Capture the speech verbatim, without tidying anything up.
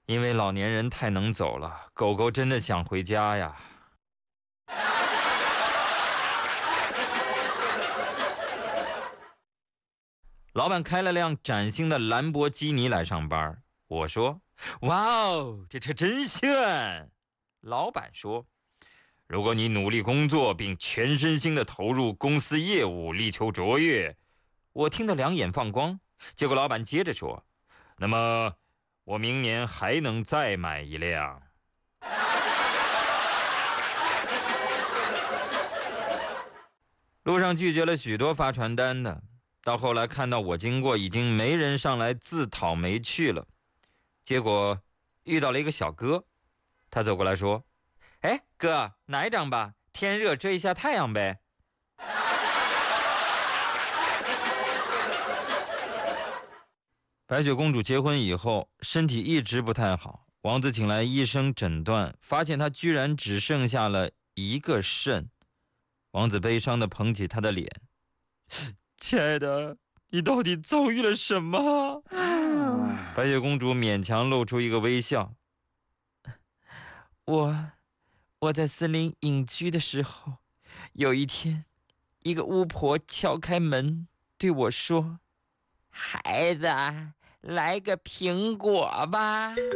因为老年人太能走了，狗狗真的想回家呀。老板开了辆崭新的兰博基尼来上班，我说：“哇哦，这车真炫！”老板说：“如果你努力工作并全身心地投入公司业务，力求卓越。”我听得两眼放光。结果老板接着说：“那么我明年还能再买一辆。”路上拒绝了许多发传单的，到后来看到我经过，已经没人上来自讨没趣了。结果遇到了一个小哥，他走过来说：“哎，哥，拿一张吧，天热遮一下太阳呗。”白雪公主结婚以后，身体一直不太好。王子请来医生诊断，发现她居然只剩下了一个肾。王子悲伤地捧起她的脸：“亲爱的，你到底遭遇了什么？”白雪公主勉强露出一个微笑：“我，我在森林隐居的时候，有一天，一个巫婆敲开门对我说：‘孩子，来个苹果吧。’